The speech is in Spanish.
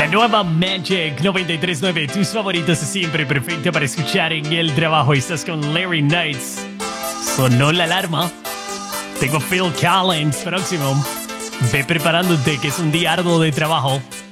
La nueva Magic 93.9, tus favoritos siempre perfecta para escuchar en el trabajo. Estás con Larry Knights. Sonó la alarma. Tengo Phil Collins próximo. Ve preparándote que es un día arduo de trabajo.